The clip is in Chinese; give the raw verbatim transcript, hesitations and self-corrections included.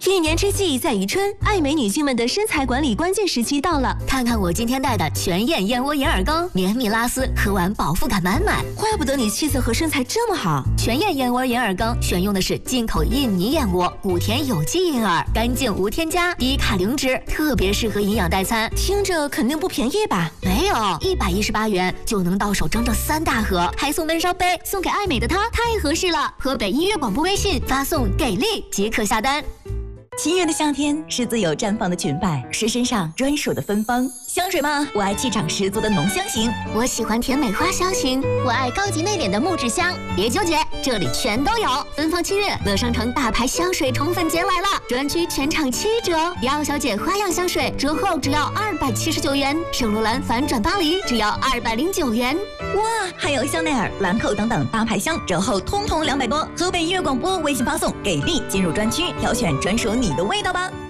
一年之计在于春，爱美女性们的身材管理关键时期到了。 看看我今天带的全燕燕窝眼耳膏，绵密拉丝，喝完饱腹感满满。 怪不得你气色和身材这么好。 全燕燕窝眼耳膏选用的是进口印尼燕窝，古田有机银耳，干净无添加，低卡零脂，特别适合营养代餐。 听着肯定不便宜吧？ 没有，一百一十八元就能到手整整三大盒，还送温烧杯，送给爱美的她太合适了。河北音乐广播微信发送给力即可下单。 七月的夏天是自由绽放的裙摆，是身上专属的芬芳。香水吗？我爱气场十足的浓香型， 我喜欢甜美花香型，我爱高级内敛的木质香。别纠结，这里全都有。芬芳七月，乐商城大牌香水宠粉节来了，专区全场七折。迪奥小姐花样香水折后只要二百七十九元，圣罗兰反转巴黎只要二百零九元。 哇，还有香奈儿、兰蔻等等大牌香折后通通两百多。河北音乐广播微信发送给力进入专区，挑选专属你的味道吧。